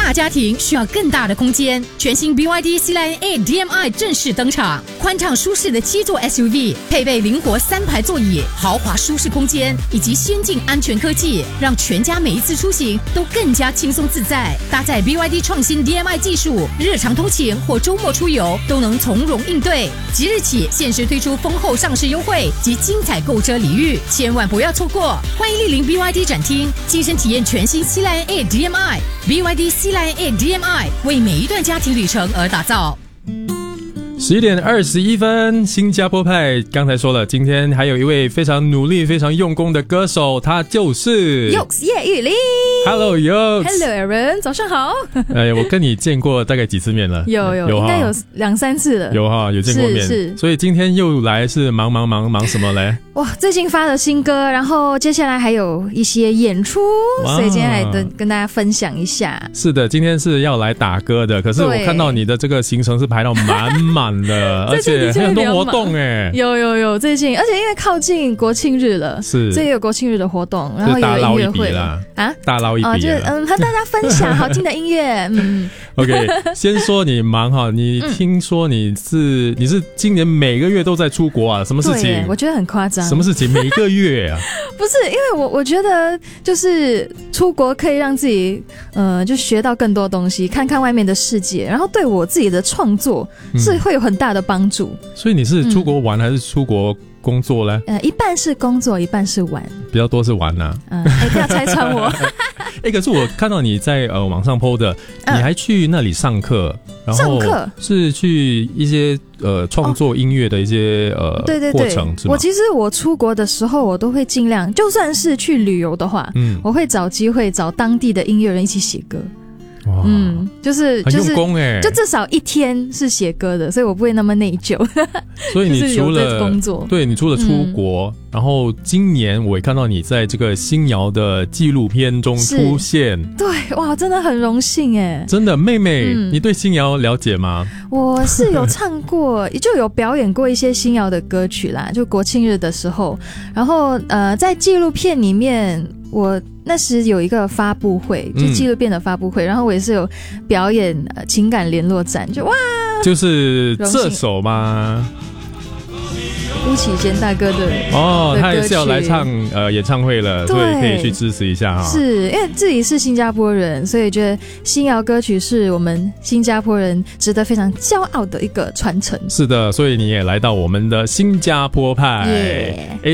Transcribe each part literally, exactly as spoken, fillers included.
大家庭需要更大的空间，全新 B Y D Sea Lion eight D M I 正式登场，宽敞舒适的七座 S U V， 配备灵活三排座椅、豪华舒适空间以及先进安全科技，让全家每一次出行都更加轻松自在。搭载 B Y D 创新 D M I 技术，日常通勤或周末出游都能从容应对。即日起限时推出丰厚上市优惠及精彩购车礼遇，千万不要错过！欢迎莅临 B Y D 展厅，亲身体验全新 Sea Lion eight D M I。 B Y D Sea Lion eight D M I 为每一段家庭旅程而打造。 十一点二十一分，新加坡派刚才说了，今天还有一位非常努力、非常用功的歌手，他就是 Yoks 叶玉玲。 Hello Yoks。 Hello Aaron， 早上好。 哎，我跟你见过大概几次面了？ 有有，有应该有两三次了。 有哈，有见过面。 是是。 所以今天又来是忙忙忙忙什么嘞？ 哇，最近发了新歌，然后接下来还有一些演出，所以今天来跟跟大家分享一下。 是的，今天是要来打歌的，可是我看到你的这个行程是排到满满的，而且很多活动哎。 有有有，最近，而且因为靠近国庆日了， 是， 所以有国庆日的活动，然后有音乐会啦啊，大捞一笔啦， 就是嗯，和大家分享好听的音乐。嗯 ，OK， 先说你忙哈，你听说你是、嗯、你是今年每个月都在出国啊？什么事情？ 我觉得很夸张。 什么事情？每个月啊？ 不是，因为我我觉得就是出国可以让自己呃，就学到更多东西，看看外面的世界，然后对我自己的创作是会有很大的帮助。 嗯、所以你是出国玩还是出国工作呢？ 呃，一半是工作，一半是玩， 比较多是玩啊。 嗯、呃，哎，不要拆穿我。 哎，可是我看到你在呃网上 po 的，你还去那里上课，然后是去一些呃创作音乐的一些、哦、呃对对对过程是吗？我其实我出国的时候，我都会尽量，就算是去旅游的话，嗯，我会找机会找当地的音乐人一起写歌。嗯，就是很用功哎、欸， 就至少一天是写歌的，所以我不会那么内疚。 所以你除了工作， 对你除了出国、嗯，然后今年我也看到你在这个新谣的纪录片中出现。 对，哇，真的很荣幸哎！ 真的，妹妹，嗯、你对新谣了解吗？ 我是有唱过，就有表演过一些新谣的歌曲啦，就国庆日的时候，然后呃，在纪录片里面我。那时有一个发布会，就纪录片的发布会、嗯、然后我也是有表演、呃、情感联络展，就哇， 就是这首吗？ 巫启贤大哥的哦的， 他也是要来唱呃演唱会了，所以可以去支持一下哈。 是因为自己是新加坡人，所以觉得新谣歌曲是我们新加坡人值得非常骄傲的一个传承。 是的，所以你也来到我们的新加坡派。哎、yeah ，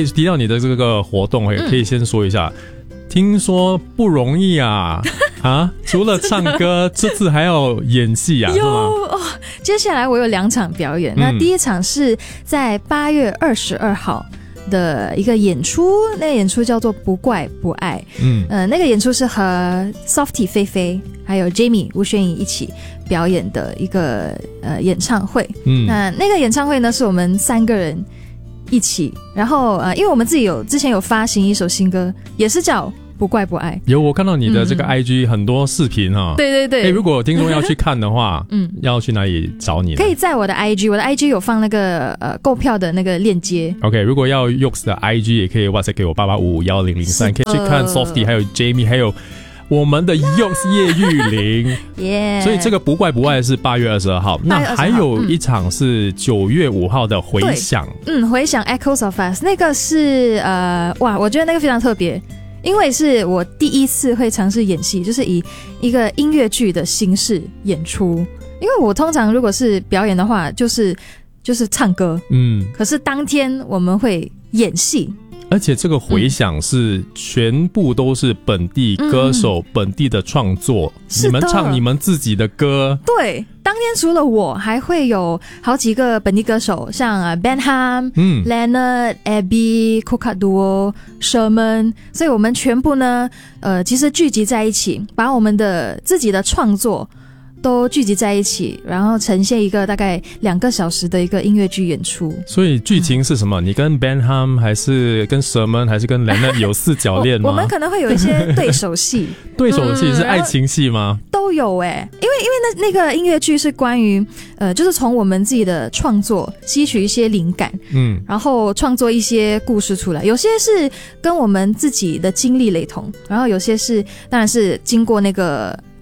提到你的这个活动，可以先说一下。嗯，听说不容易啊啊！除了唱歌，这次还要演戏啊，是吗？ 哦，接下来我有两场表演。嗯、那第一场是在八月二十二号的一个演出，那个演出叫做《不怪不爱》。嗯，呃，那个演出是和 Softy 菲菲还有 Jamie 吴宣仪一起表演的一个呃演唱会。嗯，那那个演唱会呢，是我们三个人一起，然后呃，因为我们自己有之前有发行一首新歌，也是叫不怪不爱。 有，我看到你的这个 I G 很多视频哈、嗯。 对对对。 欸、如果听众要去看的话，嗯，要去哪里找你？ 可以在我的 I G， 我的 I G 有放那个呃购票的那个链接。 OK， 如果要 Yoks 的 I G 也可以 WhatsApp 给我八八五五一零零三，可以去看 Softy 还有 Jamie 还有我们的 Yoks 叶玉玲。 耶、yeah ！ 所以这个不怪不爱是八月二十二号，那还有一场是九月五号的回响。 嗯，回响 Echoes of Us 那个是呃哇，我觉得那个非常特别。因为是我第一次会尝试演戏，就是以一个音乐剧的形式演出。因为我通常如果是表演的话，就是就是唱歌，嗯，可是当天我们会演戏。 而且这个回响是全部都是本地歌手、嗯、本地的创作，你们唱你们自己的歌。 对，当天除了我，还会有好几个本地歌手，像 Benham、嗯、Leonard、Abby、Coca Duo、Sherman， 所以我们全部呢，呃，其实聚集在一起，把我们的自己的创作都聚集在一起，然后呈现一个大概两个小时的一个音乐剧演出。 所以剧情是什么？嗯、你跟 Benham 还是跟 Sherman 还是跟 Leonard 有四角恋吗？ 我, 我们可能会有一些对手戏。 对手戏是爱情戏吗？ 嗯、都有哎、欸，因为因为那那个音乐剧是关于呃，就是从我们自己的创作吸取一些灵感，嗯，然后创作一些故事出来。有些是跟我们自己的经历雷同，然后有些是当然是经过那个。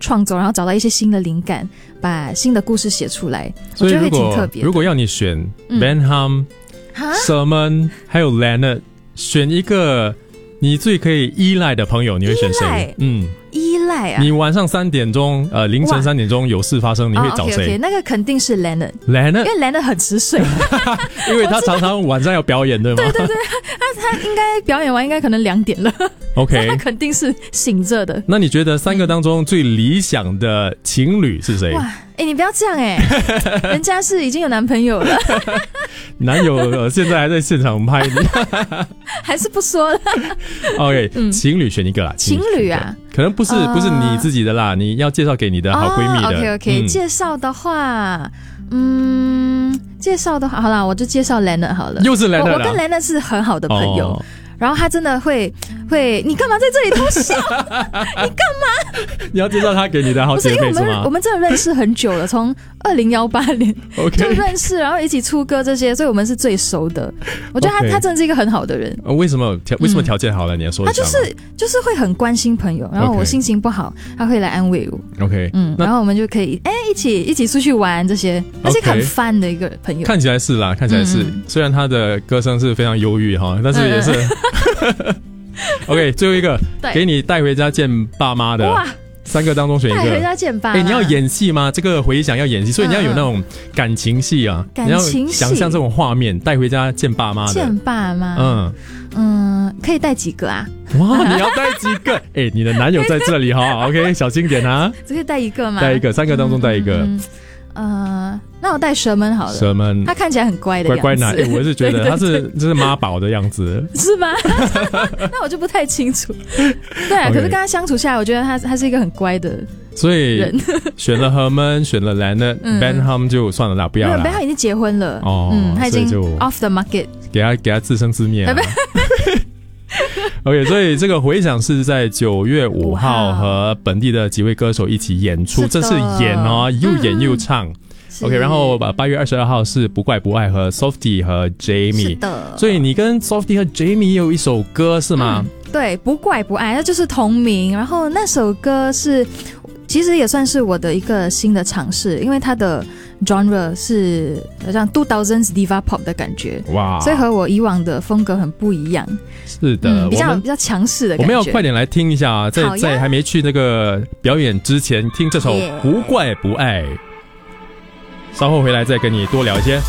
创作，然后找到一些新的灵感，把新的故事写出来， 所以我觉得会挺特别的。 如果要你选 Benham、Sermon 还有 Leonard， 选一个你最可以依赖的朋友，你会选谁？嗯， 依赖啊！ 你晚上三点钟，呃，凌晨三点钟有事发生，你会找谁？ 哦 okay, okay, 那个肯定是 Leonard， Leonard， 因为 Leonard 很迟睡， 因为他常常晚上要表演，对吗？ 对对对，他他应该表演完应该可能两点了。 OK， 他肯定是醒着的。 那你觉得三个当中最理想的情侣是谁？ 哇，哎、欸，你不要这样哎、欸，人家是已经有男朋友了， 男友、呃、现在还在现场拍你， 还是不说了。 OK，、嗯、情侣选一个啦， 情侣啊， 可能不是、呃、不是你自己的啦，你要介绍给你的好闺蜜的。 哦、OK OK，、嗯、介绍的话，嗯，介绍的话，好啦，我就介绍 Leonard 好了。 又是 Leonard， 我, 我跟 Leonard 是很好的朋友。哦，然后他真的会会，你干嘛在这里偷笑？你干嘛？ 你要介绍他给你的好姐妹是吗？ 不是，因为我们我们真的认识很久了，从二零一八年就认识，然后一起出歌这些，所以我们是最熟的。我觉得他、okay. 他真的是一个很好的人。 呃、为什么条为什么条件好了？嗯、你要说一下。 他就是就是会很关心朋友，然后我心情不好， okay. 他会来安慰我。 OK， 嗯，然后我们就可以哎一起一起出去玩这些，而且很 fun 的一个朋友。 看起来是啦，看起来是。嗯、虽然他的歌声是非常忧郁哈，但是也是。嗯OK， 最后一个给你带回家见爸妈的，哇，三个当中选一个。 带回家见爸妈， 哎，你要演戏吗？这个回想要演戏，所以你要有那种感情戏啊， 感情戏， 你要想象这种画面，带回家见爸妈的。 见爸妈， 嗯嗯，可以带几个啊？ 哇，你要带几个？哎，你的男友在这里哈，OK， 小心点啊。 只可以带一个吗？ 带一个，三个当中带一个。 嗯呃，那我带蛇们好了。 蛇们， 他看起来很乖的样子。 乖乖男，哎、欸，我是觉得他是就是妈宝的样子， 是吗？那我就不太清楚。对啊， okay. 可是跟他相处下来，我觉得他他是一个很乖的人。 所以选了 Herman， 选了 Leonard、嗯、Benham 就算了啦，不要了。 Benham 已经结婚了， 哦， 嗯，他已经 off the market， 给他给他自生自灭、啊。OK， 所以这个回响是在九月五号和本地的几位歌手一起演出，这是演哦，又演又唱。嗯、OK， 然后八月二十二号是不怪不爱和 Softie 和 Jamie， 是的。 所以你跟 Softie 和 Jamie 有一首歌是吗？ 嗯、对，不怪不爱，那就是同名。然后那首歌是，其实也算是我的一个新的尝试，因为它的 genre 是像 two thousands diva pop 的感觉，哇，所以和我以往的风格很不一样。 是的， 嗯、比较比较强势的感觉。 我们要快点来听一下啊，在在还没去那个表演之前，听这首《不怪不爱》，稍后回来再跟你多聊一些。